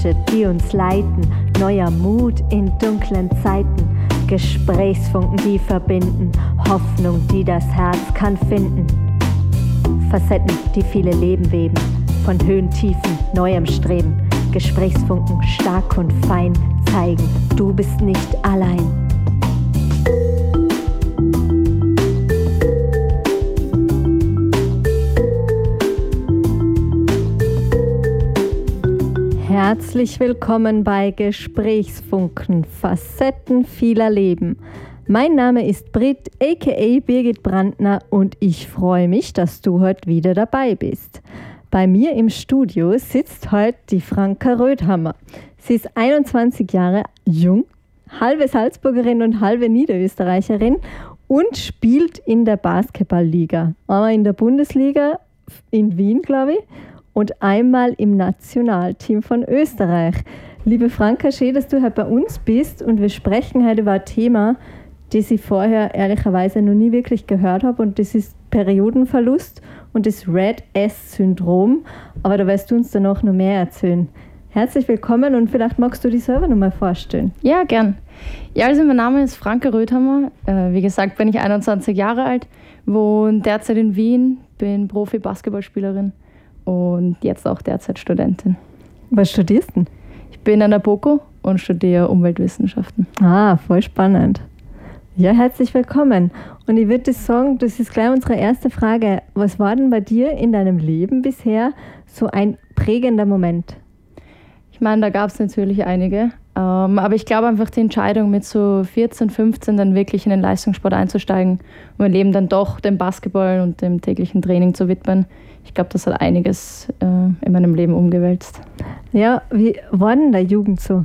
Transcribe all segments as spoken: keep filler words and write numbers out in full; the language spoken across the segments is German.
die uns leiten, neuer Mut in dunklen Zeiten, Gesprächsfunken, die verbinden, Hoffnung, die das Herz kann finden. Facetten, die viele Leben weben, von Höhen, Tiefen, neuem Streben, Gesprächsfunken, stark und fein, zeigen, du bist nicht allein. Herzlich willkommen bei Gesprächsfunken, Facetten vieler Leben. Mein Name ist Brit, aka Birgit Brandner, und ich freue mich, dass du heute wieder dabei bist. Bei mir im Studio sitzt heute die Franka Röthammer. Sie ist einundzwanzig Jahre jung, halbe Salzburgerin und halbe Niederösterreicherin und spielt in der Basketballliga. Einmal in der Bundesliga in Wien, glaube ich, und einmal im Nationalteam von Österreich. Liebe Franka, schön, dass du heute bei uns bist und wir sprechen heute über ein Thema, das ich vorher ehrlicherweise noch nie wirklich gehört habe, und das ist Periodenverlust und das Red S-Syndrom. Aber da wirst du uns danach noch mehr erzählen. Herzlich willkommen und vielleicht magst du dich selber noch mal vorstellen. Ja, gern. Ja, also mein Name ist Franka Röthammer. Äh, wie gesagt, bin ich einundzwanzig Jahre alt, wohne derzeit in Wien, bin Profi-Basketballspielerin und jetzt auch derzeit Studentin. Was studierst du denn? Ich bin an der BOKU und studiere Umweltwissenschaften. Ah, voll spannend. Ja, herzlich willkommen. Und ich würde sagen, das ist gleich unsere erste Frage. Was war denn bei dir in deinem Leben bisher so ein prägender Moment? Ich meine, da gab es natürlich einige. Ähm, aber ich glaube einfach die Entscheidung, mit so vierzehn, fünfzehn dann wirklich in den Leistungssport einzusteigen und mein Leben dann doch dem Basketball und dem täglichen Training zu widmen. Ich glaube, das hat einiges äh, in meinem Leben umgewälzt. Ja, wie war denn deine Jugend so?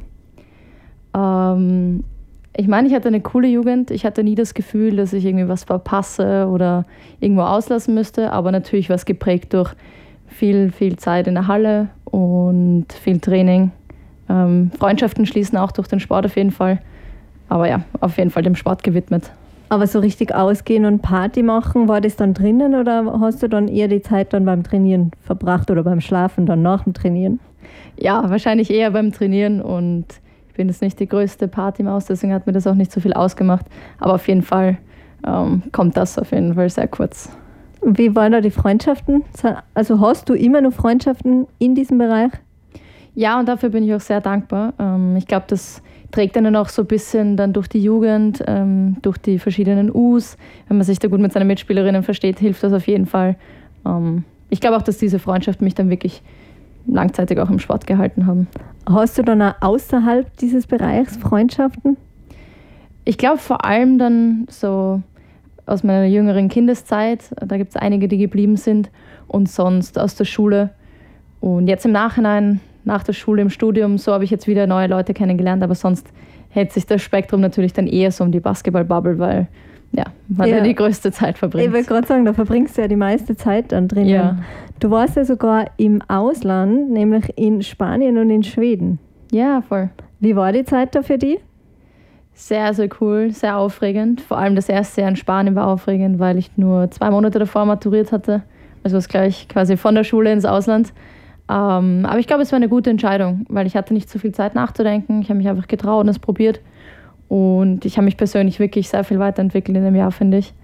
Ähm, ich meine, ich hatte eine coole Jugend. Ich hatte nie das Gefühl, dass ich irgendwie was verpasse oder irgendwo auslassen müsste. Aber natürlich war es geprägt durch viel, viel Zeit in der Halle und viel Training. Ähm, Freundschaften schließen auch durch den Sport auf jeden Fall. Aber ja, auf jeden Fall dem Sport gewidmet. Aber so richtig ausgehen und Party machen, war das dann drinnen oder hast du dann eher die Zeit dann beim Trainieren verbracht oder beim Schlafen dann nach dem Trainieren? Ja, wahrscheinlich eher beim Trainieren, und ich bin jetzt nicht die größte Partymaus, deswegen hat mir das auch nicht so viel ausgemacht. Aber auf jeden Fall ähm, kommt das auf jeden Fall sehr kurz. Wie waren da die Freundschaften? Also hast du immer noch Freundschaften in diesem Bereich? Ja, und dafür bin ich auch sehr dankbar. Ähm, ich glaube, das trägt einen auch so ein bisschen dann durch die Jugend, ähm, durch die verschiedenen U's. Wenn man sich da gut mit seinen Mitspielerinnen versteht, hilft das auf jeden Fall. Ähm, ich glaube auch, dass diese Freundschaften mich dann wirklich langzeitig auch im Sport gehalten haben. Hast du dann auch außerhalb dieses Bereichs Freundschaften? Ich glaube vor allem dann so aus meiner jüngeren Kindeszeit. Da gibt es einige, die geblieben sind, und sonst aus der Schule. Und jetzt im Nachhinein, nach der Schule, im Studium, so habe ich jetzt wieder neue Leute kennengelernt, aber sonst hält sich das Spektrum natürlich dann eher so um die Basketball-Bubble, weil ja, man ja. da die größte Zeit verbringt. Ich wollte gerade sagen, da verbringst du ja die meiste Zeit dann drin. Ja. Du warst ja sogar im Ausland, nämlich in Spanien und in Schweden. Ja, voll. Wie war die Zeit da für dich? Sehr, sehr cool, sehr aufregend. Vor allem das erste Jahr in Spanien war aufregend, weil ich nur zwei Monate davor maturiert hatte. Also es gleich quasi von der Schule ins Ausland. Ähm, aber ich glaube, es war eine gute Entscheidung, weil ich hatte nicht so viel Zeit nachzudenken. Ich habe mich einfach getraut und es probiert. Und ich habe mich persönlich wirklich sehr viel weiterentwickelt in dem Jahr, finde ich.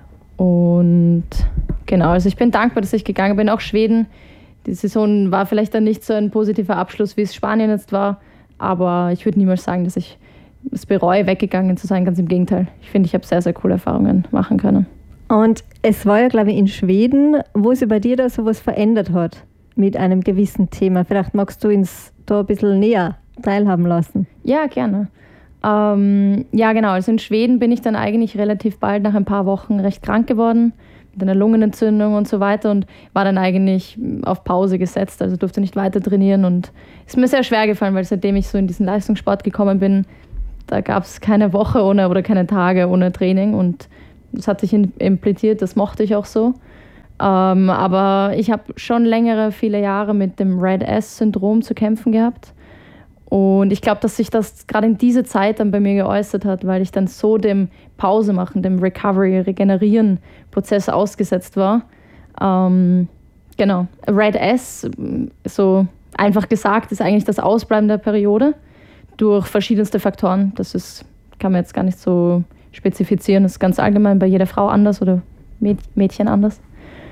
Und genau, also ich bin dankbar, dass ich gegangen bin. Auch Schweden, die Saison war vielleicht dann nicht so ein positiver Abschluss, wie es Spanien jetzt war. Aber ich würde niemals sagen, dass ich es bereue, weggegangen zu sein. Ganz im Gegenteil. Ich finde, ich habe sehr, sehr coole Erfahrungen machen können. Und es war ja, glaube ich, in Schweden, wo sich bei dir da sowas verändert hat mit einem gewissen Thema. Vielleicht magst du uns da ein bisschen näher teilhaben lassen. Ja, gerne. Ähm, ja, genau. Also in Schweden bin ich dann eigentlich relativ bald nach ein paar Wochen recht krank geworden, mit einer Lungenentzündung und so weiter, und war dann eigentlich auf Pause gesetzt, also durfte nicht weiter trainieren, und es ist mir sehr schwer gefallen, weil seitdem ich so in diesen Leistungssport gekommen bin, da gab es keine Woche ohne oder keine Tage ohne Training, und das hat sich impliziert, das mochte ich auch so. Ähm, aber ich habe schon längere, viele Jahre mit dem Red S-Syndrom zu kämpfen gehabt. Und ich glaube, dass sich das gerade in dieser Zeit dann bei mir geäußert hat, weil ich dann so dem Pause machen, dem Recovery, Regenerieren Prozess ausgesetzt war. Ähm, genau, Red S, so einfach gesagt, ist eigentlich das Ausbleiben der Periode durch verschiedenste Faktoren. Das ist, kann man jetzt gar nicht so spezifizieren. Das ist ganz allgemein bei jeder Frau anders oder Mädchen anders.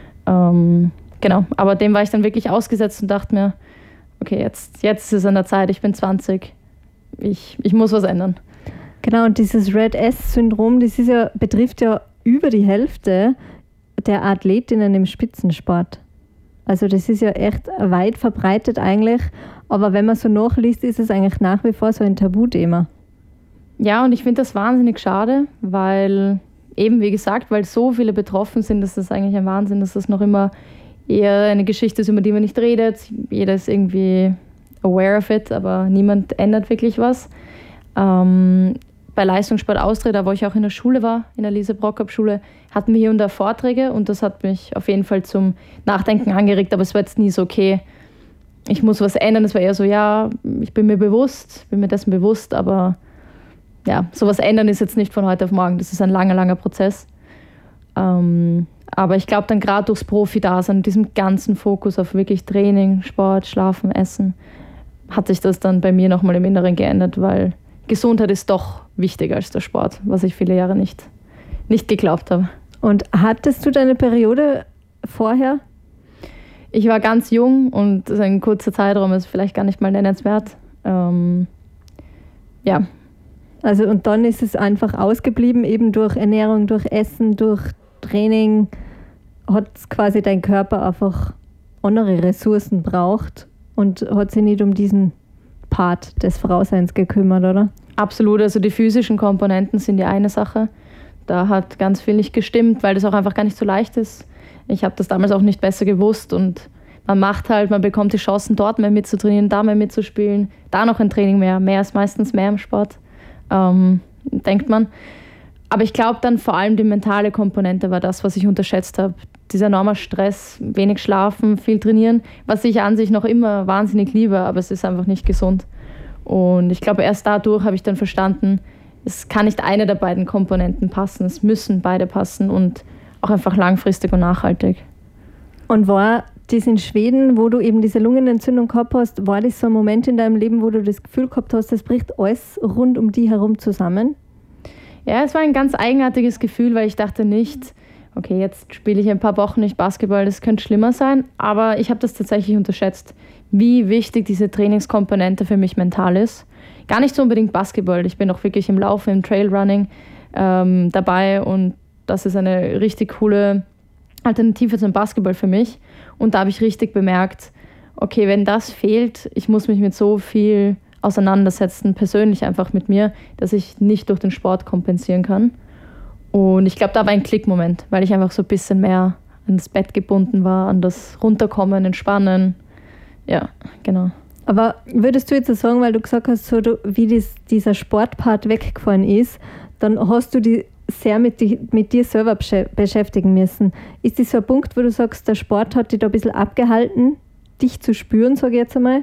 Ähm, genau, aber dem war ich dann wirklich ausgesetzt und dachte mir, okay, jetzt, jetzt ist es an der Zeit, ich bin zwanzig, ich, ich muss was ändern. Genau, und dieses Red S-Syndrom, das ist ja, betrifft ja über die Hälfte der Athletinnen im Spitzensport. Also das ist ja echt weit verbreitet eigentlich, aber wenn man so nachliest, ist es eigentlich nach wie vor so ein Tabuthema. Ja, und ich finde das wahnsinnig schade, weil eben, wie gesagt, weil so viele betroffen sind, dass das eigentlich ein Wahnsinn, dass das noch immer eher eine Geschichte ist, über die man nicht redet. Jeder ist irgendwie aware of it, aber niemand ändert wirklich was. Ähm, bei Leistungssport Austria, da wo ich auch in der Schule war, in der Lise-Brockhoff-Schule, hatten wir hier und da Vorträge und das hat mich auf jeden Fall zum Nachdenken angeregt, aber es war jetzt nie so, okay, ich muss was ändern. Es war eher so, ja, ich bin mir bewusst, bin mir dessen bewusst, aber ja, sowas ändern ist jetzt nicht von heute auf morgen. Das ist ein langer, langer Prozess. Ähm, aber ich glaube dann gerade durchs Profi-Dasein, diesem ganzen Fokus auf wirklich Training, Sport, Schlafen, Essen, hat sich das dann bei mir nochmal im Inneren geändert, weil Gesundheit ist doch wichtiger als der Sport, was ich viele Jahre nicht, nicht geglaubt habe. Und hattest du deine Periode vorher? Ich war ganz jung und ein kurzer Zeitraum ist vielleicht gar nicht mal nennenswert. Ähm, ja. Also und dann ist es einfach ausgeblieben, eben durch Ernährung, durch Essen, durch Training, hat quasi dein Körper einfach andere Ressourcen braucht und hat sich nicht um diesen Part des Frauseins gekümmert, oder? Absolut, also die physischen Komponenten sind die eine Sache. Da hat ganz viel nicht gestimmt, weil das auch einfach gar nicht so leicht ist. Ich habe das damals auch nicht besser gewusst und man macht halt, man bekommt die Chancen, dort mehr mitzutrainieren, da mehr mitzuspielen, da noch ein Training mehr. Mehr ist meistens mehr im Sport, ähm, denkt man. Aber ich glaube dann vor allem die mentale Komponente war das, was ich unterschätzt habe. Dieser enorme Stress, wenig schlafen, viel trainieren, was ich an sich noch immer wahnsinnig liebe, aber es ist einfach nicht gesund. Und ich glaube, erst dadurch habe ich dann verstanden, es kann nicht eine der beiden Komponenten passen, es müssen beide passen und auch einfach langfristig und nachhaltig. Und war das in Schweden, wo du eben diese Lungenentzündung gehabt hast, war das so ein Moment in deinem Leben, wo du das Gefühl gehabt hast, das bricht alles rund um die herum zusammen? Ja, es war ein ganz eigenartiges Gefühl, weil ich dachte nicht, okay, jetzt spiele ich ein paar Wochen nicht Basketball, das könnte schlimmer sein, aber ich habe das tatsächlich unterschätzt, wie wichtig diese Trainingskomponente für mich mental ist. Gar nicht so unbedingt Basketball, ich bin auch wirklich im Laufen, im Trailrunning ähm, dabei und das ist eine richtig coole Alternative zum Basketball für mich. Und da habe ich richtig bemerkt, okay, wenn das fehlt, ich muss mich mit so viel auseinandersetzen, persönlich einfach mit mir, dass ich nicht durch den Sport kompensieren kann. Und ich glaube, da war ein Klickmoment, weil ich einfach so ein bisschen mehr an das Bett gebunden war, an das Runterkommen, Entspannen. Ja, genau. Aber würdest du jetzt sagen, weil du gesagt hast, so, du, wie das, dieser Sportpart weggefallen ist, dann hast du die sehr mit, die, mit dir selber beschäftigen müssen. Ist das so ein Punkt, wo du sagst, der Sport hat dich da ein bisschen abgehalten, dich zu spüren, sage ich jetzt einmal?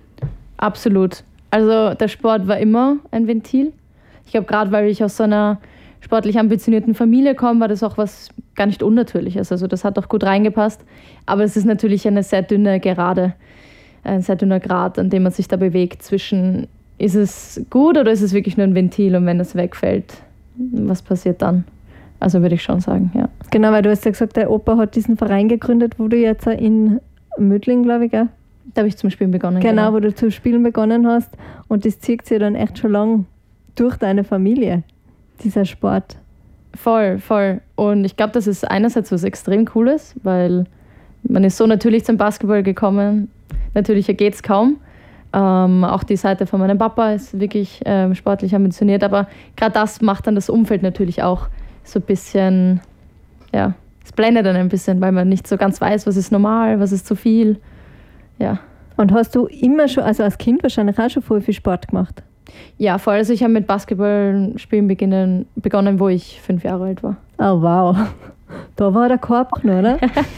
Absolut. Also der Sport war immer ein Ventil. Ich glaube, gerade weil ich aus so einer sportlich ambitionierten Familie komme, war das auch was gar nicht Unnatürliches. Also das hat auch gut reingepasst. Aber es ist natürlich eine sehr dünne Gerade, ein sehr dünner Grat, an dem man sich da bewegt zwischen, ist es gut oder ist es wirklich nur ein Ventil und wenn es wegfällt, was passiert dann? Also würde ich schon sagen, ja. Genau, weil du hast ja gesagt, der Opa hat diesen Verein gegründet, wo du jetzt in Mödling, glaube ich, gell? Da habe ich zum Spielen begonnen. Genau, genau, wo du zum Spielen begonnen hast und das zieht sich dann echt schon lang durch deine Familie, dieser Sport. Voll, voll. Und ich glaube, das ist einerseits was extrem Cooles, weil man ist so natürlich zum Basketball gekommen. Natürlicher geht es kaum. Ähm, auch die Seite von meinem Papa ist wirklich ähm, sportlich ambitioniert, aber gerade das macht dann das Umfeld natürlich auch so ein bisschen, ja, es blendet dann ein bisschen, weil man nicht so ganz weiß, was ist normal, was ist zu viel, ja. Und hast du immer schon, also als Kind wahrscheinlich auch schon voll viel Sport gemacht? Ja, voll, also ich habe mit Basketballspielen beginnen, begonnen, wo ich fünf Jahre alt war. Oh wow, da war der Korb noch, oder?